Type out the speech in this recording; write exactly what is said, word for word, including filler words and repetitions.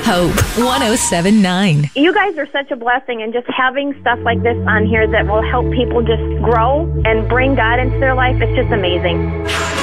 Hope one oh seven point nine. You guys are such a blessing, and just having stuff like this on here that will help people just grow and bring God into their life, it's just amazing.